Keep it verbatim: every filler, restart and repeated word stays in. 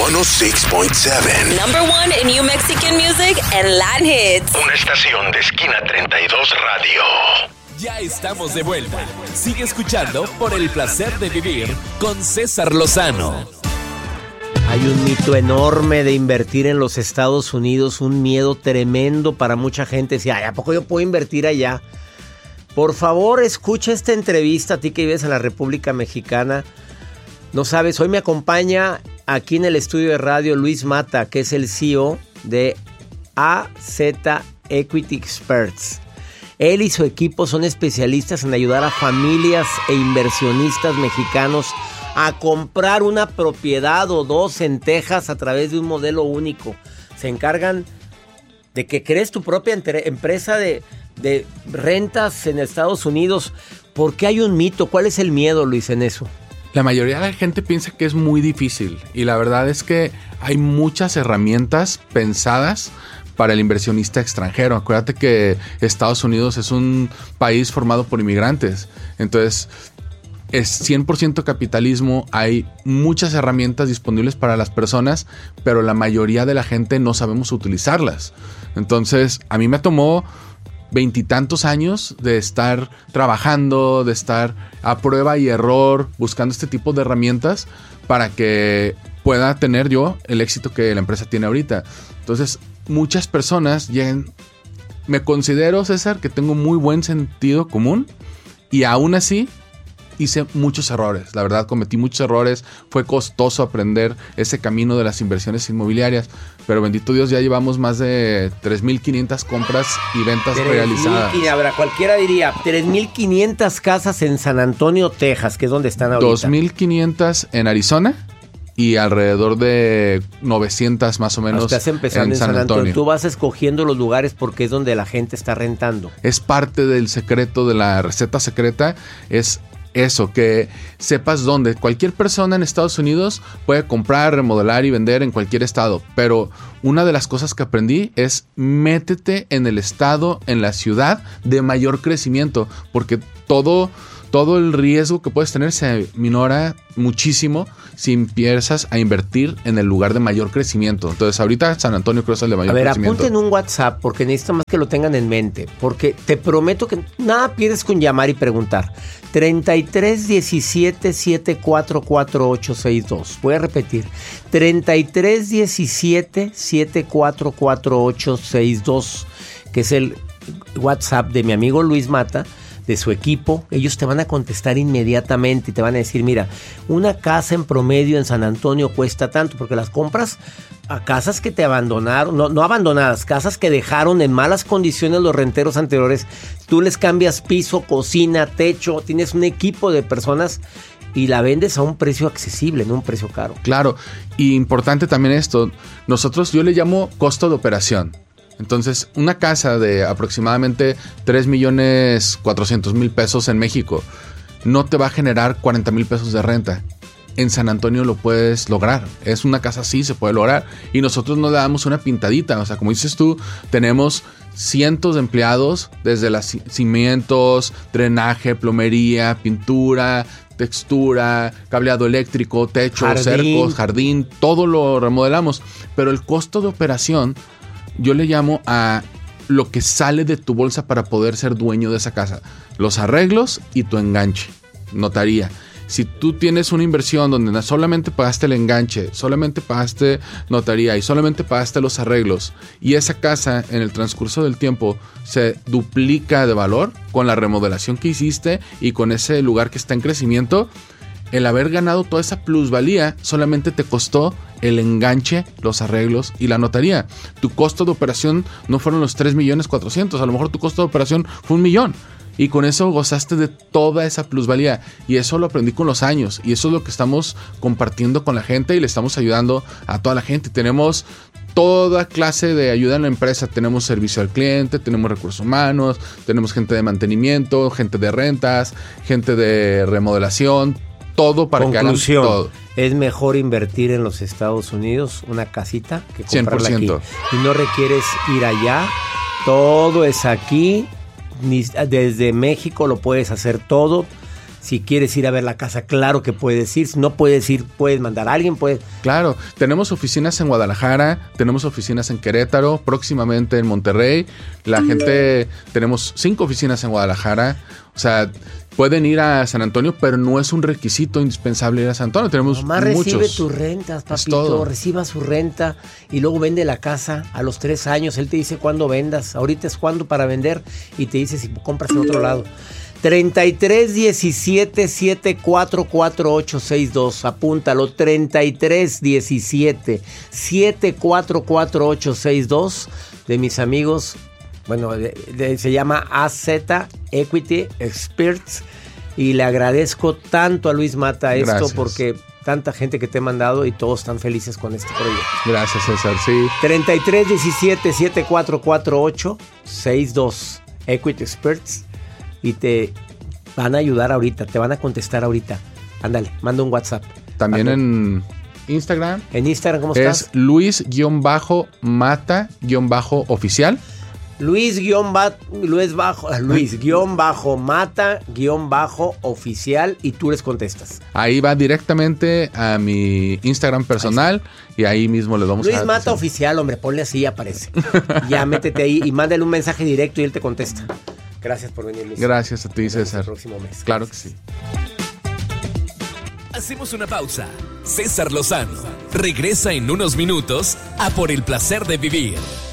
ciento seis punto siete. Number one in New Mexican music and Latin hits. Una estación de Esquina treinta y dos Radio. Ya estamos de vuelta. Sigue escuchando Por el Placer de Vivir con César Lozano. Hay un mito enorme de invertir en los Estados Unidos, un miedo tremendo para mucha gente. Decía, ay, ¿a poco yo puedo invertir allá? Por favor, escucha esta entrevista, a ti que vives en la República Mexicana. No sabes, hoy me acompaña aquí en el estudio de radio Luis Mata, que es el C E O de A Z Equity Experts. Él y su equipo son especialistas en ayudar a familias e inversionistas mexicanos a comprar una propiedad o dos en Texas a través de un modelo único. Se encargan de que crees tu propia entre- empresa de, de rentas en Estados Unidos. ¿Por qué hay un mito? ¿Cuál es el miedo, Luis, en eso? La mayoría de la gente piensa que es muy difícil y la verdad es que hay muchas herramientas pensadas para el inversionista extranjero. Acuérdate que Estados Unidos es un país formado por inmigrantes, entonces es cien por ciento capitalismo, hay muchas herramientas disponibles para las personas, pero la mayoría de la gente no sabemos utilizarlas. Entonces, a mí me tomó veintitantos años de estar trabajando, de estar a prueba y error, buscando este tipo de herramientas para que pueda tener yo el éxito que la empresa tiene ahorita. Entonces, muchas personas llegan... Me considero, César, que tengo muy buen sentido común y aún así hice muchos errores. La verdad, cometí muchos errores. Fue costoso aprender ese camino de las inversiones inmobiliarias. Pero bendito Dios, ya llevamos más de tres mil quinientas compras y ventas realizadas. Y habrá, cualquiera diría, tres mil quinientas casas en San Antonio, Texas, que es donde están ahorita. dos mil quinientas en Arizona y alrededor de novecientas más o menos Estás empezando en, en San, San Antonio. Antonio. Tú vas escogiendo los lugares porque es donde la gente está rentando. Es parte del secreto de la receta secreta, es eso, que sepas dónde. Cualquier persona en Estados Unidos puede comprar, remodelar y vender en cualquier estado, pero una de las cosas que aprendí es métete en el estado, en la ciudad de mayor crecimiento, porque todo, todo el riesgo que puedes tener se minora muchísimo si empiezas a invertir en el lugar de mayor crecimiento. Entonces ahorita San Antonio creo que es el de mayor A ver, crecimiento. apunten un WhatsApp porque necesito más que lo tengan en mente, porque te prometo que nada pierdes con llamar y preguntar. treinta y tres diecisiete setenta y cuatro cuarenta y ocho sesenta y dos. Voy a repetir. treinta y tres diecisiete setenta y cuatro cuarenta y ocho sesenta y dos, que es el WhatsApp de mi amigo Luis Mata, de su equipo. Ellos te van a contestar inmediatamente y te van a decir, mira, una casa en promedio en San Antonio cuesta tanto, porque las compras a casas que te abandonaron, no, no abandonadas, casas que dejaron en malas condiciones los renteros anteriores, tú les cambias piso, cocina, techo, tienes un equipo de personas y la vendes a un precio accesible, no un precio caro. Claro, y importante también esto, nosotros, yo le llamo costo de operación. Entonces, una casa de aproximadamente tres millones cuatrocientos mil pesos en México no te va a generar cuarenta mil pesos de renta. En San Antonio lo puedes lograr. Es una casa así, se puede lograr. Y nosotros no le damos una pintadita. O sea, como dices tú, tenemos cientos de empleados, desde los cimientos, drenaje, plomería, pintura, textura, cableado eléctrico, techo, Jardín. cercos, jardín, todo lo remodelamos. Pero el costo de operación, yo le llamo a lo que sale de tu bolsa para poder ser dueño de esa casa. Los arreglos y tu enganche. Notaría. Si tú tienes una inversión donde solamente pagaste el enganche, solamente pagaste notaría y solamente pagaste los arreglos, y esa casa en el transcurso del tiempo se duplica de valor con la remodelación que hiciste y con ese lugar que está en crecimiento, el haber ganado toda esa plusvalía solamente te costó el enganche, los arreglos y la notaría. Tu costo de operación no fueron los tres millones cuatrocientos, a lo mejor tu costo de operación fue un millón. Y con eso gozaste de toda esa plusvalía. Y eso lo aprendí con los años. Y eso es lo que estamos compartiendo con la gente y le estamos ayudando a toda la gente. Tenemos toda clase de ayuda en la empresa. Tenemos servicio al cliente, tenemos recursos humanos, tenemos gente de mantenimiento, gente de rentas, gente de remodelación. Todo para Conclusión, que hagan todo. Es mejor invertir en los Estados Unidos una casita que comprarla cien por ciento. aquí. Y no requieres ir allá. Todo es aquí. Desde México lo puedes hacer todo. Si quieres ir a ver la casa, claro que puedes ir. Si no puedes ir, puedes mandar a alguien. Puedes... Claro, tenemos oficinas en Guadalajara, tenemos oficinas en Querétaro, próximamente en Monterrey. La gente, tenemos cinco oficinas en Guadalajara. O sea, pueden ir a San Antonio, pero no es un requisito indispensable ir a San Antonio. Tenemos Nomás muchos. recibe tus rentas, papito. Reciba su renta y luego vende la casa a los tres años. Él te dice cuándo vendas. Ahorita es cuándo para vender y te dice si compras en otro lado. treinta y tres diecisiete setenta y cuatro cuarenta y ocho sesenta y dos. Apúntalo. treinta y tres diecisiete setenta y cuatro cuarenta y ocho sesenta y dos. De mis amigos. Bueno, de, de, se llama A Z Equity Experts. Y le agradezco tanto a Luis Mata esto. Gracias. Porque tanta gente que te he mandado y todos están felices con este proyecto. Gracias, César. Sí. treinta y tres diecisiete setenta y cuatro cuarenta y ocho sesenta y dos. Equity Experts. Y te van a ayudar ahorita, te van a contestar ahorita. Ándale, manda un WhatsApp. También Ándale. en Instagram. En Instagram, ¿cómo es estás? Es Luis-Mata-Oficial. Luis-Mata, Luis bajo, Luis-Mata-Oficial y tú les contestas. Ahí va directamente a mi Instagram personal y ahí mismo les vamos Luis a... Luis Mata Oficial, hombre, ponle así y aparece. Ya métete ahí y mándale un mensaje directo y él te contesta. Gracias por venir, Luis. Gracias a ti, César. El próximo mes. Claro Gracias. que sí. Hacemos una pausa. César Lozano regresa en unos minutos a Por el Placer de Vivir.